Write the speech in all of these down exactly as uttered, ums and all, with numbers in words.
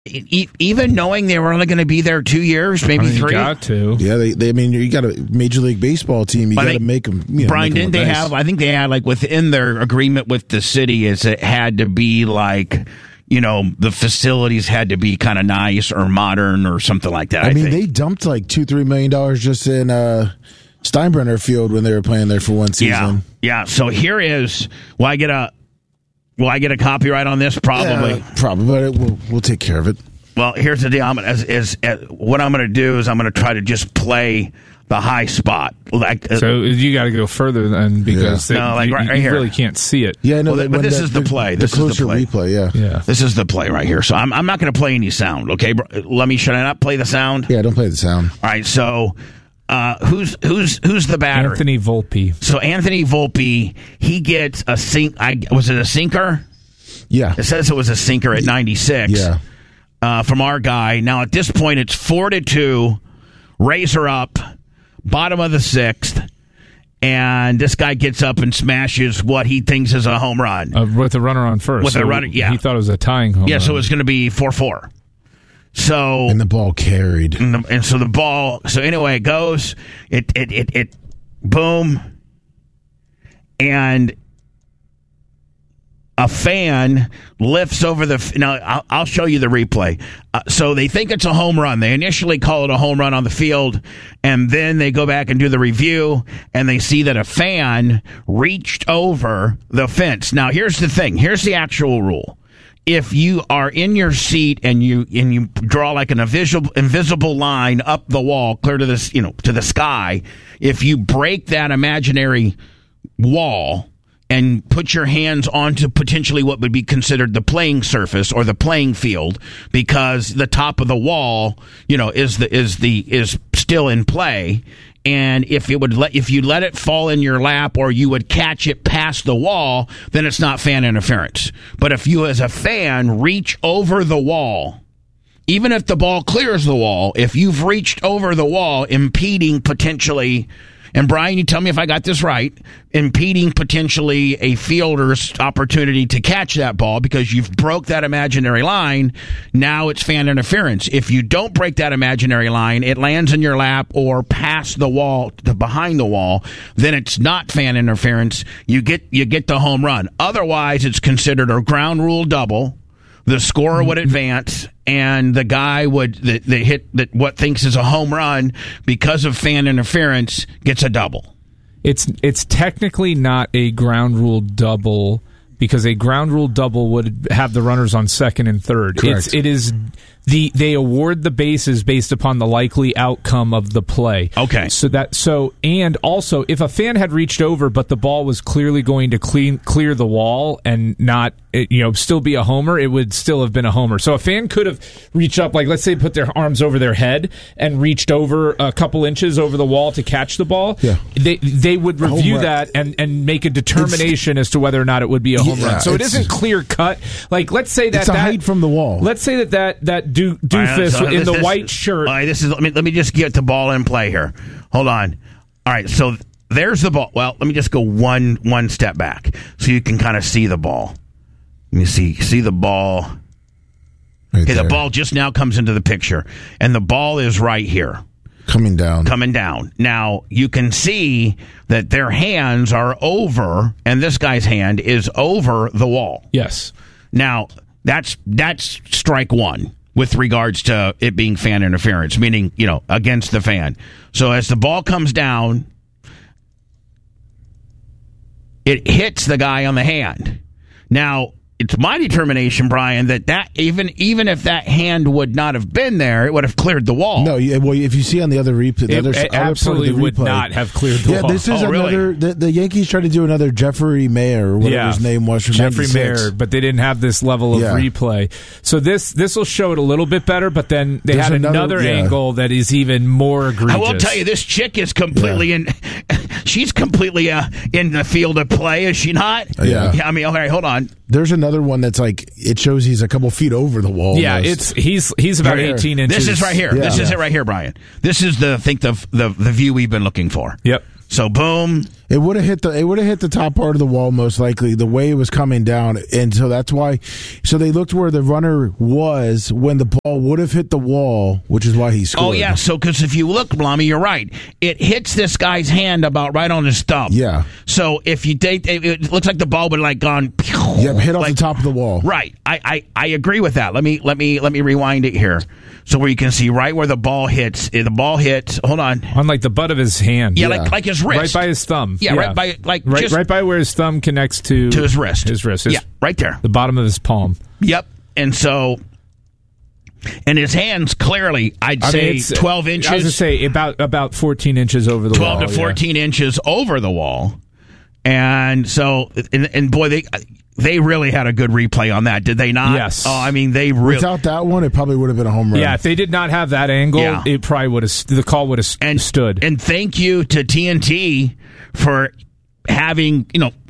E- even knowing they were only going to be there two years, maybe I mean, three. You got to. Yeah, they, they. I mean, you got a Major League Baseball team. You got to make them. You know, Brian, make them didn't they nice. have? I think they had like within their agreement with the city is it had to be like, you know, the facilities had to be kind of nice or modern or something like that. I, I mean, think. they dumped like two, three million dollars just in uh, Steinbrenner Field when they were playing there for one season. Yeah, yeah. So here is. Will I get a? Will I get a copyright on this? Probably. Yeah, probably, but it, we'll we'll take care of it. Well, here's the deal. I'm gonna, is, is, uh, what I'm going to do is I'm going to try to just play the high spot. Like, uh, So you got to go further then because Yeah. they, No, like you, right- right you here. really can't see it. Yeah, no, Well, that- but when this that- is the play. This the is the closer play. replay. Yeah, Yeah. This is the play right here. So I'm, I'm not going to play any sound. Okay, bro? Let me. Should I not play the sound? yeah. Don't play the sound. All right. So uh, who's who's who's the batter? Anthony Volpe. So Anthony Volpe, he gets a sink. I was it a sinker? Yeah, It says it was a sinker at ninety-six. yeah. Uh, from our guy. Now at this point, it's four to two. Razor up, bottom of the sixth, and this guy gets up and smashes what he thinks is a home run. Uh, with a runner on first. With a So runner- yeah. He thought it was a tying home yeah, run. so it's going to be four four. So And the ball carried. and, the, and so the ball. So anyway, it goes. It it it, it boom, and a fan lifts over the. Now I'll, I'll show you the replay. Uh, so they think it's a home run. They initially call it a home run on the field, and then they go back and do the review, and they see that a fan reached over the fence. Now here's the thing. Here's the actual rule. If you are in your seat and you and you draw like an invisible invisible line up the wall, clear to this, you know, to the sky, if you break that imaginary wall and put your hands onto potentially what would be considered the playing surface or the playing field, because the top of the wall, you know, is the is the is still in play. And if it would let if you let it fall in your lap or you would catch it past the wall, then it's not fan interference. But if you as a fan reach over the wall, even if the ball clears the wall, if you've reached over the wall, impeding potentially, and Brian, you tell me if I got this right, impeding potentially a fielder's opportunity to catch that ball because you've broke that imaginary line, now it's fan interference. If you don't break that imaginary line, it lands in your lap or past the wall, to behind the wall, then it's not fan interference. You get you get the home run. Otherwise, it's considered a ground rule double. The scorer would advance, and the guy would that they hit that what thinks is a home run because of fan interference gets a double. It's it's technically not a ground rule double because a ground rule double would have the runners on second and third. Correct. It's, it is the they award the bases based upon the likely outcome of the play. Okay. So that so and also if a fan had reached over but the ball was clearly going to clean clear the wall and not you know still be a homer, it would still have been a homer. So a fan could have reached up, like let's say put their arms over their head and reached over a couple inches over the wall to catch the ball. Yeah. They they would review Home run. that and, and make a determination as to whether or not it would be a home Yeah, run. So it it's- isn't clear cut. Like let's say that It's a that, height from the wall. Let's say that that that do, All right, doofus so in this- the this- white shirt. All right, this is let me let me just get the ball in play here. Hold on. All right, so there's the ball. Well, let me just go one one step back so you can kind of see the ball. Let me see see the ball. Right Okay, the there. ball just now comes into the picture, and the ball is right here. coming down. coming down. Now, you can see that their hands are over, and this guy's hand is over the wall. Yes. Now, that's that's strike one with regards to it being fan interference, meaning, you know, against the fan. So as the ball comes down, it hits the guy on the hand. Now, it's my determination, Brian, that, that even even if that hand would not have been there, it would have cleared the wall. No, yeah, well, if you see on the other replay, the It, other, it other absolutely part of the would replay, not have cleared the Yeah, wall. this is Oh, really? another. The, the Yankees tried to do another Jeffrey Mayer, or whatever Yeah. his name was, from Jeffrey ninety-six. Mayer, but they didn't have this level of Yeah. replay. So this this will show it a little bit better, but then they There's had another- another, yeah. angle that is even more egregious. I will tell you, this chick is completely in. She's completely uh, in the field of play, is she not? Yeah. I mean, okay, hold on. There's another one that's like it shows he's a couple feet over the wall. Yeah, almost. it's he's he's about Right here. eighteen inches. This is right here. Yeah. This is Yeah. it right here, Brian. This is the I think the the the view we've been looking for. Yep. So boom. It would have hit the it would have hit the top part of the wall most likely the way it was coming down, and so that's why. So they looked where the runner was when the ball would have hit the wall, which is why he scored. Oh yeah, so because if you look, Blummy, you're right. It hits this guy's hand about right on his thumb. Yeah. So if you date, it, it looks like the ball would like gone. Yep, hit off like, the top of the wall. Right. I, I, I agree with that. Let me let me let me rewind it here, so where you can see right where the ball hits. The ball hits. Hold on. On like the butt of his hand. Yeah, Yeah. like like his wrist. Right by his thumb. Yeah, right by like right, just right by where his thumb connects to to his wrist. His wrist. His, yeah, right there. The bottom of his palm. Yep. And so, and his hands clearly, I'd I say mean, it's, twelve inches. I was gonna say about about fourteen inches over the twelve wall. to fourteen yeah. inches over the wall. And so, and, and boy, they they really had a good replay on that, did they not? Yes. Oh, I mean, they really. Without that one, it probably would have been a home run. Yeah, if they did not have that angle, Yeah. it probably would have. The call would have and stood. And thank you to T N T for having you know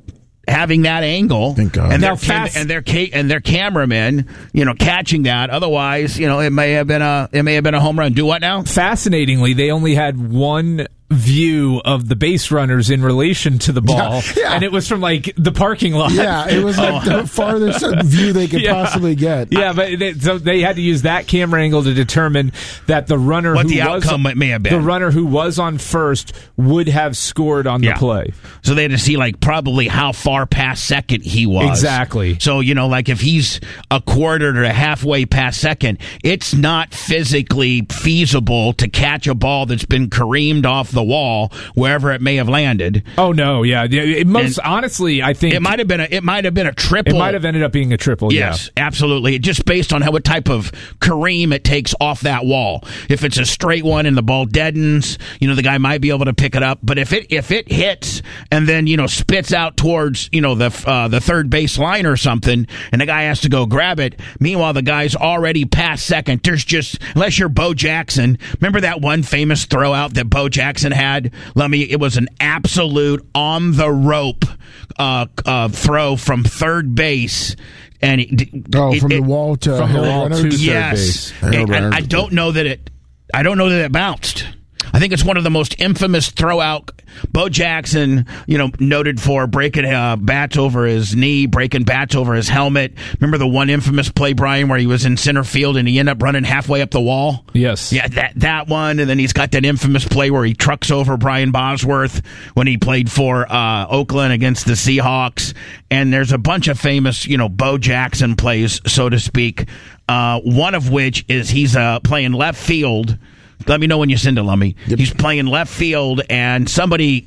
having that angle. Thank God. And Now their cam- fast- and their ca- and their cameramen, you know, catching that. Otherwise, you know, it may have been a it may have been a home run. Do what now? Fascinatingly, they only had one view of the base runners in relation to the ball, Yeah, yeah. and it was from like the parking lot. Yeah, it was like the farthest view they could Yeah. possibly get. Yeah, but they, so they had to use that camera angle to determine that the runner What who the was outcome may have been. the runner who was on first would have scored on Yeah. the play. So they had to see like probably how far past second he was. Exactly. So, you know, like if he's a quarter to halfway past second, it's not physically feasible to catch a ball that's been careened off the wall wherever it may have landed. Oh no, yeah, yeah. It most And honestly, I think It might have been a it might have been a triple. it might have ended up being a triple. Yes, absolutely. Just based on how what type of careem it takes off that wall. If it's a straight one and the ball deadens, you know, the guy might be able to pick it up. But if it if it hits and then, you know, spits out towards, you know, the uh, the third base line or something, and the guy has to go grab it. Meanwhile, the guy's already past second. There's just, unless you're Bo Jackson. Remember that one famous throw out that Bo Jackson had? Let me. It was an absolute on the rope uh, uh, throw from third base. And it, Oh, it- from it- the wall to from the Harold wall Reynolds? to third yes, base. Harold And- and Reynolds. I don't know that it. I don't know that it bounced. I think it's one of the most infamous throw out. Bo Jackson, you know, noted for breaking uh, bats over his knee, breaking bats over his helmet. Remember the one infamous play, Brian, where he was in center field and he ended up running halfway up the wall? Yes. Yeah, that that one. And then he's got that infamous play where he trucks over Brian Bosworth when he played for uh, Oakland against the Seahawks. And there's a bunch of famous, you know, Bo Jackson plays, so to speak. Uh, one of which is he's uh, playing left field. Let me know when you send it, Lummy. Yep. He's playing left field, and somebody,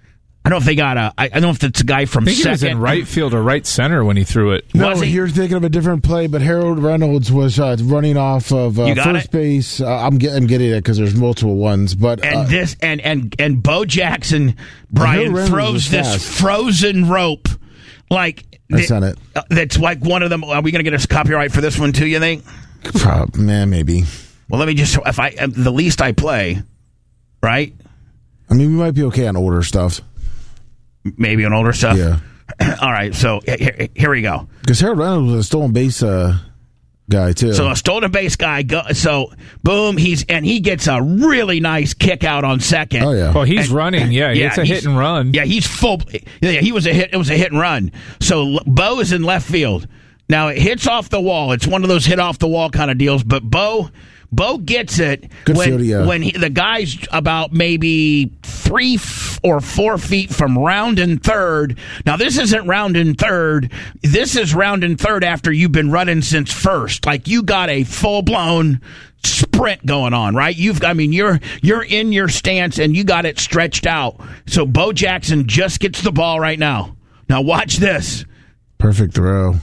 I don't know if they got a, I, I don't know if it's a guy from I think second. he was in right field or right center when he threw it. No, Was he? you're thinking of a different play, but Harold Reynolds was uh, running off of uh, You got first it? base. Uh, I'm, get, I'm getting it because there's multiple ones, but And uh, this, and, and, and Bo Jackson, Brian, Reynolds throws was this fast. frozen rope. Like, I that- sent it. uh, that's like one of them. Are we going to get a copyright for this one too, you think? Prob- man, maybe. Well, let me just, if I, uh, the least I play, right? I mean, we might be okay on older stuff. Maybe on older stuff. Yeah. All right, so here, here we go. Because Harold Reynolds was a stolen base uh, guy, too. So a stolen base guy, go, so boom, he's, and he gets a really nice kick out on second. oh, yeah. Well, he's And- running. Yeah, Yeah, it's a he's- hit and run. Yeah, he's full. Yeah, he was a hit. It was a hit and run. So L- Bo is in left field. Now it hits off the wall. It's one of those hit off the wall kind of deals. But Bo, Bo gets it Good when field, yeah. when he, the guy's about maybe three f- or four feet from round and third. Now this isn't round and third. This is round and third after you've been running since first. Like you got a full blown sprint going on, right? You've, I mean, you're you're in your stance and you got it stretched out. So Bo Jackson just gets the ball right now. Now watch this. Perfect throw.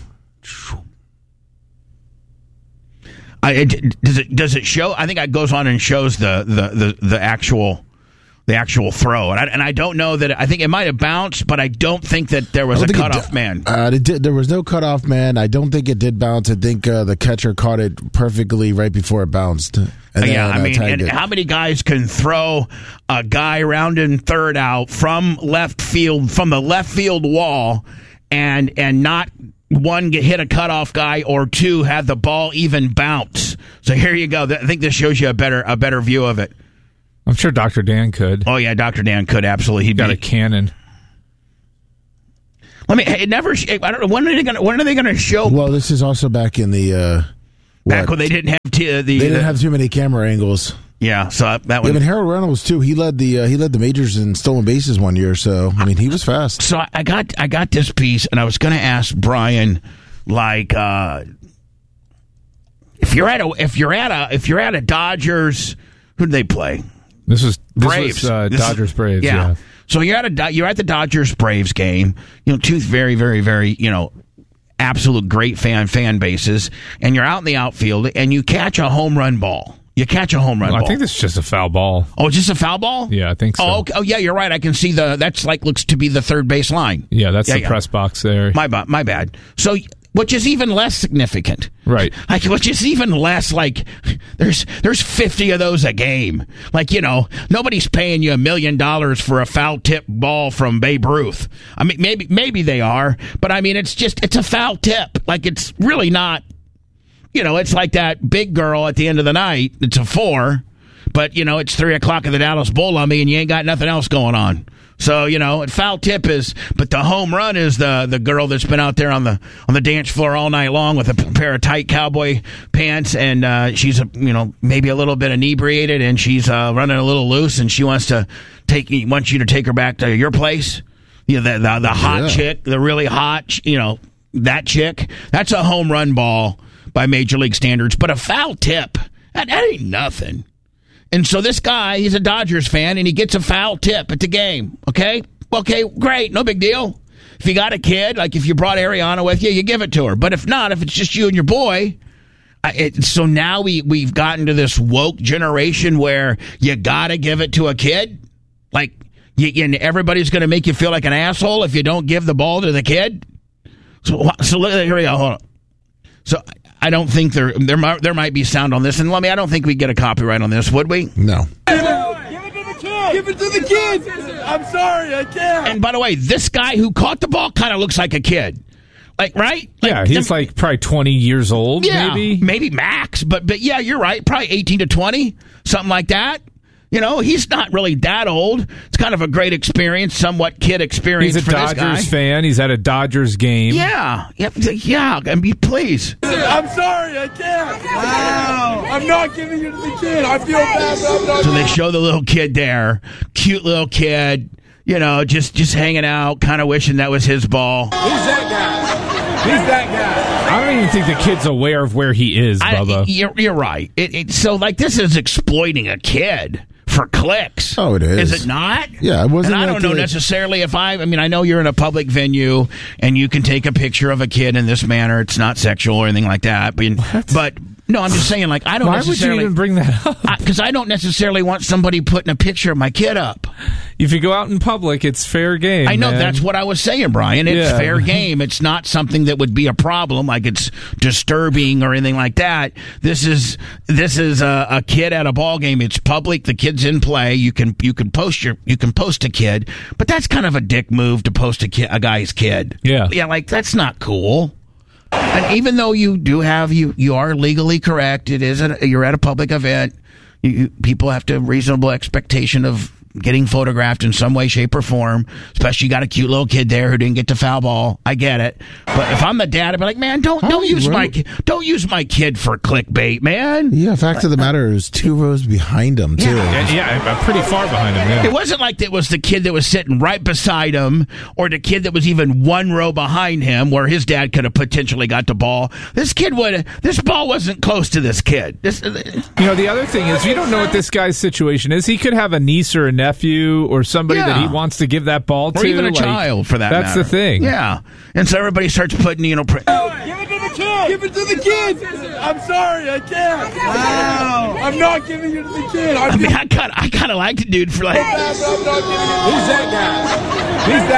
I, it, does it does it show? I think it goes on and shows the the the, the actual the actual throw, and I, and I don't know that I think it might have bounced, but I don't think that there was I a don't think it cutoff did- man. Uh, it did, there was no cutoff man. I don't think it did bounce. I think uh, the catcher caught it perfectly right before it bounced. And Yeah, then, I uh, mean, tagged and it. how many guys can throw a guy rounding third out from left field, from the left field wall, and and not one get hit a cutoff guy or two have the ball even bounce? So here you go. I think this shows you a better a better view of it. I'm sure Doctor Dan could. Oh yeah, Doctor Dan could absolutely. He got a cannon. Let me. It never. I don't know when are they going. When are they going to show? Well, this is also back in the uh, back what? when they didn't have t- the. They didn't the, have too many camera angles. Yeah, so that one. Even Harold Reynolds too. He led the uh, he led the majors in stolen bases one year. So I mean, he was fast. So I got I got this piece, and I was going to ask Brian, like, uh, if you're at a if you're at a if you're at a Dodgers, who do they play? This was this Braves. Was, uh, This Dodgers is, Braves. Yeah. yeah. So you're at a you're at the Dodgers Braves game. You know, two very very very you know. absolute great fan fan bases, and you're out in the outfield and you catch a home run ball. You catch a home run well, ball. I think this is just a foul ball. Oh, it's just a foul ball? Yeah, I think so. Oh, okay. Oh, yeah, you're right. I can see the that's like looks to be the third base line. Yeah, that's yeah, the yeah. press box there. My ba- my bad. So, which is even less significant, right? Like, which is even less like there's there's fifty of those a game. Like, you know, nobody's paying you a million dollars for a foul tip ball from Babe Ruth. I mean, maybe maybe they are, but I mean, it's just it's a foul tip. Like, it's really not. You know, it's like that big girl at the end of the night. It's a four, but, you know, it's three o'clock at the Dallas Bowl on me and you ain't got nothing else going on. So, you know, foul tip is, but the home run is the the girl that's been out there on the on the dance floor all night long with a pair of tight cowboy pants, and uh, she's, a, you know, maybe a little bit inebriated, and she's uh, running a little loose, and she wants to take wants you to take her back to your place. You know, the, the, the hot Yeah. chick, the really hot, you know, that chick. That's a home run ball by Major League standards, but a foul tip, that, that ain't nothing. And so this guy, he's a Dodgers fan, and he gets a foul tip at the game, okay? Okay, great, no big deal. If you got a kid, like if you brought Ariana with you, you give it to her. But if not, if it's just you and your boy, I, it, so now we, we've gotten to this woke generation where you got to give it to a kid? Like, you, and everybody's going to make you feel like an asshole if you don't give the ball to the kid? So, so look, here we go, hold on. So I don't think there there might, there might be sound on this, and let me. I don't think we get a copyright on this, would we? No. Give it to the kid. Give it to the kid. I'm sorry, I can't. And by the way, this guy who caught the ball kind of looks like a kid, like right? Like, yeah, he's like probably twenty years old. yeah, maybe maybe max, but but yeah, you're right, probably eighteen to twenty, something like that. You know, he's not really that old. It's kind of a great experience, somewhat kid experience he's a for this guy. Dodgers fan. He's at a Dodgers game. Yeah, yeah, yeah. I mean, please. I'm sorry, I can't. Wow. I'm not giving it to the kid. I feel bad, but I'm not. So they show the little kid there, cute little kid, you know, just just hanging out, kind of wishing that was his ball. Who's that guy? Who's that guy? I don't even think the kid's aware of where he is, I, Bubba. you're, you're right. It, it, so, like, this is exploiting a kid for clicks. Oh, it is. Is it not? Yeah, it wasn't And I like don't know a- necessarily if I. I mean, I know you're in a public venue and you can take a picture of a kid in this manner. It's not sexual or anything like that. But, but no, I'm just saying, like, I don't Why would you necessarily. even bring that up? Because I, I don't necessarily want somebody putting a picture of my kid up. If you go out in public, it's fair game. I know, man. that's what I was saying, Brian. It's Yeah. fair game. It's not something that would be a problem, like it's disturbing or anything like that. This is this is a, a kid at a ball game. It's public. The kid's in play. You can you can post your you can post a kid, but that's kind of a dick move to post a kid, a guy's kid. Yeah. yeah, like that's not cool. And even though you do have you you are legally correct, it is a, you're at a public event. You, you, people have to have reasonable expectation of getting photographed in some way, shape, or form. Especially you got a cute little kid there who didn't get to foul ball. I get it, but if I'm the dad, I'd be like, man, don't How don't use my right? ki- don't use my kid for clickbait, man. Yeah, fact of the matter is two rows behind him, too. Yeah, yeah, I'm pretty far behind him. Yeah. It wasn't like it was the kid that was sitting right beside him or the kid that was even one row behind him where his dad could have potentially got the ball. This kid would this ball wasn't close to this kid. This, You know, the other thing is, you don't know what this guy's situation is. He could have a niece or a nephew or somebody Yeah. that he wants to give that ball to. or even a like, child for that That's matter. the thing. Yeah. And so everybody starts putting, you know, pr- Give it to the kid. Give it to the kid. I'm sorry, I can't. Wow. I'm not giving it to the kid. I I feel mean, I kind of I kind of like the dude for like. bad, but I'm not giving it. Who's that guy? Who's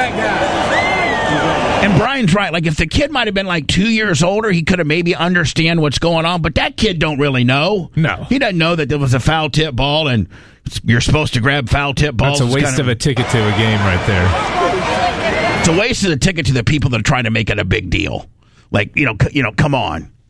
that guy? And Brian's right. Like, if the kid might have been like two years older, he could have maybe understand what's going on. But that kid don't really know. No. He doesn't know that there was a foul tip ball and you're supposed to grab foul tip balls. That's a It's waste kind of a ticket to a game right there. It's a waste of the ticket to the people that are trying to make it a big deal. Like, you know, c- you know, come on.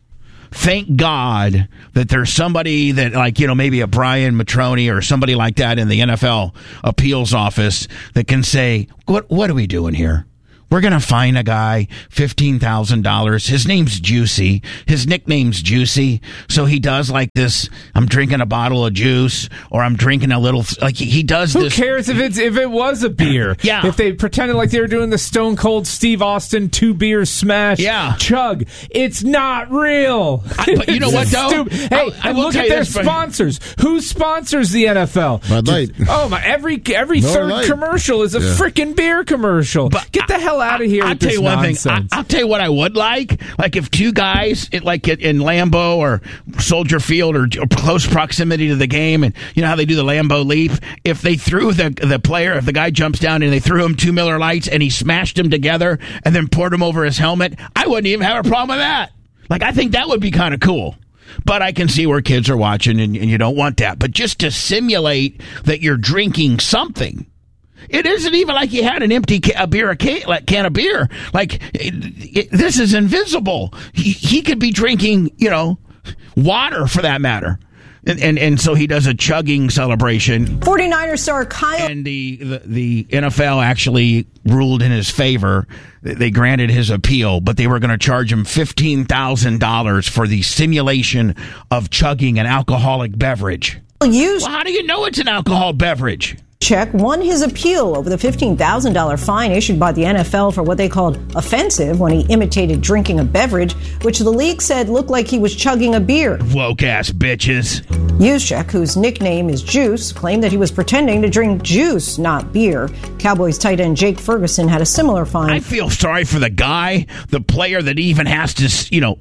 thank God that there's somebody that, like, you know, maybe a Brian Matroni or somebody like that in the N F L appeals office that can say, what, what are we doing here? We're going to fine a guy fifteen thousand dollars. His name's Juicy. His nickname's Juicy. So he does like this, I'm drinking a bottle of juice, or I'm drinking a little, like he, he does Who this. Who cares if it's if it was a beer? Yeah. If they pretended like they were doing the Stone Cold Steve Austin two beers smash yeah. chug. It's not real. I, but you know what, though? Stupid. Hey, I, I and will look tell at you their this, but- sponsors. Who sponsors the N F L? Bud Light. Oh, my. Every, every Miller third Lite. commercial is a Yeah. freaking beer commercial. But Get the hell out of here I, with I'll tell this you one nonsense. thing. I, I'll tell you what I would like. Like if two guys, it, like in Lambeau or Soldier Field or, or close proximity to the game, and you know how they do the Lambeau leap. If they threw the the player, if the guy jumps down and they threw him two Miller Lights and he smashed them together and then poured them over his helmet, I wouldn't even have a problem with that. Like I think that would be kind of cool. But I can see where kids are watching, and, and you don't want that. But just to simulate that you're drinking something. It isn't even like you had an empty ca- a beer, a can, like can of beer. Like it, it, this is invisible. He, he could be drinking, you know, water for that matter. And, and and so he does a chugging celebration. 49ers star Kyle. And the, the, the N F L actually ruled in his favor. They granted his appeal, but they were going to charge him fifteen thousand dollars for the simulation of chugging an alcoholic beverage. Used Well, how do you know it's an alcohol beverage? Check won his appeal over the fifteen thousand dollars fine issued by the N F L for what they called offensive when he imitated drinking a beverage, which the league said looked like he was chugging a beer. Woke ass bitches. Juszczyk, whose nickname is Juice, claimed that he was pretending to drink juice, not beer. Cowboys tight end Jake Ferguson had a similar fine. I feel sorry for the guy, the player that even has to, you know,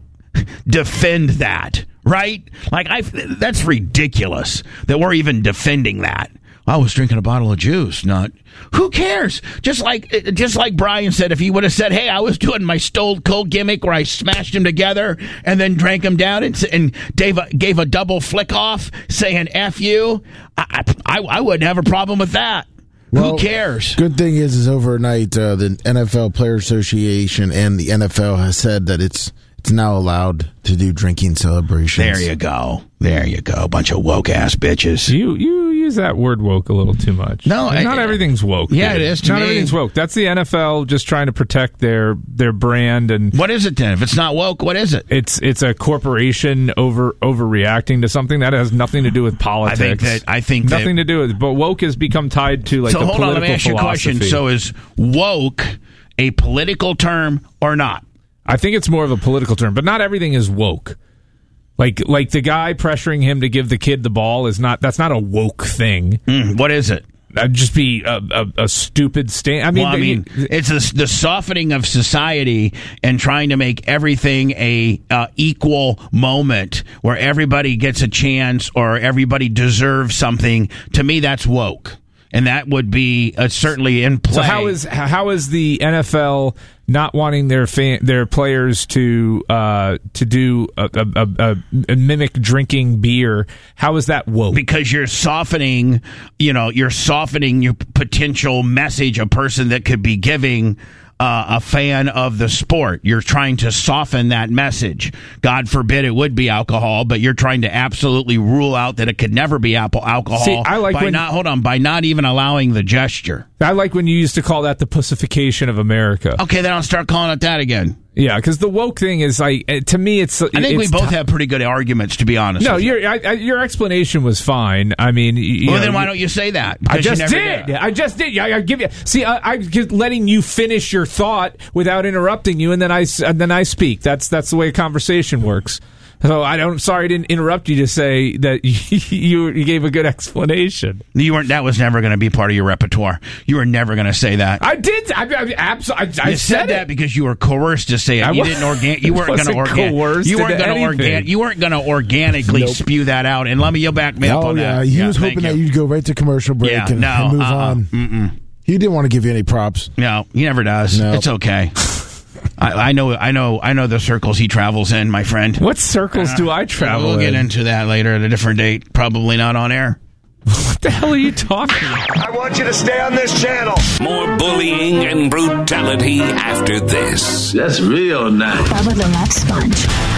defend that, right? Like, I, that's ridiculous that we're even defending that. I was drinking a bottle of juice, not. Who cares? Just like just like Brian said, if he would have said, hey, I was doing my Stone Cold gimmick where I smashed them together and then drank them down and, and gave, a, gave a double flick off saying F you, I, I, I wouldn't have a problem with that. Well, who cares? Good thing is, is overnight uh, the N F L Player Association and the N F L has said that it's it's now allowed to do drinking celebrations. There you go. There you go. Bunch of woke ass bitches. You you use that word woke a little too much. No, Like, I- not everything's woke. Yeah, dude. it is to Not me. everything's woke. That's the N F L just trying to protect their their brand, and What is it then? If it's not woke, what is it? it's it's a corporation over overreacting to something that has nothing to do with politics. I think that I think nothing that, to do with. But woke has become tied to like so the hold on, political let me ask you a philosophy. question. So is woke a political term or not? I think it's more of a political term, but not everything is woke. Like like the guy pressuring him to give the kid the ball is not. That's not a woke thing. Mm, what is it? That'd just be a, a, a stupid stand. I mean, Well, I they- mean, it's the, the softening of society and trying to make everything a uh, equal moment where everybody gets a chance or everybody deserves something. To me, that's woke, and that would be uh, certainly in play. So how is how is the N F L not wanting their fan, their players to uh, to do a, a, a, a mimic drinking beer? How is that woke? Because you're softening, you know, you're softening your potential message a person that could be giving uh, a fan of the sport. You're trying to soften that message. God forbid it would be alcohol, but you're trying to absolutely rule out that it could never be apple alcohol. See, I like by when- not hold on by not even allowing the gesture. I like when you used to call that the pussification of America. Okay, then I'll start calling it that again. Yeah, because the woke thing is like uh, to me, it's. I think we both have pretty good arguments, to be honest. No, with you. your I, I, your explanation was fine. I mean, you Well, know, then why don't you say that? I Because you just never did. I just did. I, I give you. See, I, I'm just letting you finish your thought without interrupting you, and then I s- and then I speak. That's that's the way a conversation works. So I don't. Sorry, I didn't interrupt you to say that you you gave a good explanation. You weren't. That was never going to be part of your repertoire. You were never going to say that. I did. I, I, absolutely. I, I You said, said that it. because you were coerced to say it. I you wa- didn't organ. You weren't going to wasn't organ. coerced You weren't into going to organ. anything. You weren't going to organically Nope. spew that out. And let me you'll back me up Oh on yeah, that. he Yeah, was thank hoping that you. you'd go right to commercial break Yeah, and, no, and move uh-uh. on. Mm-mm. He didn't want to give you any props. No, he never does. No. It's okay. I, I know. I know. I know the circles he travels in, my friend. What circles do I travel We'll get in? into that later at a different date. Probably not on air. What the hell are you talking about? I want you to stay on this channel. More bullying and brutality after this. That's real nice. Bubba the Love Sponge.